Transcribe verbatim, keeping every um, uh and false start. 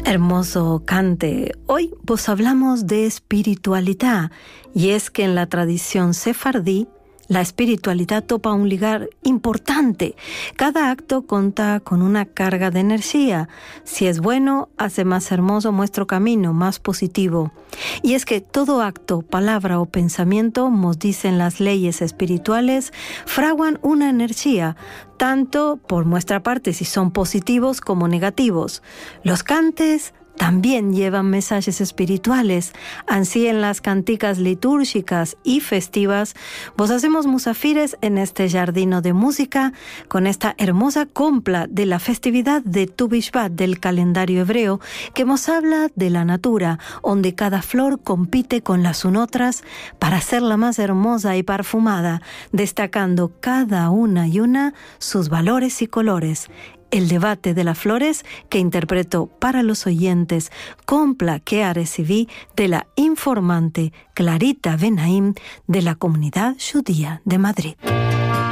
Hermoso cante. Hoy vos hablamos de espiritualidad, y es que en la tradición sefardí la espiritualidad topa un lugar importante. Cada acto cuenta con una carga de energía. Si es bueno, hace más hermoso nuestro camino, más positivo. Y es que todo acto, palabra o pensamiento, nos dicen las leyes espirituales, fraguan una energía, tanto por nuestra parte si son positivos como negativos. Los cantes también llevan mensajes espirituales. Así en las canticas litúrgicas y festivas, vos hacemos musafires en este jardino de música con esta hermosa compla de la festividad de Tu Bishvat del calendario hebreo que nos habla de la natura, donde cada flor compite con las otras para hacerla más hermosa y perfumada, destacando cada una y una sus valores y colores. El debate de las flores que interpreto para los oyentes, compla que recibí de la informante Clarita Benaim de la Comunidad Judía de Madrid.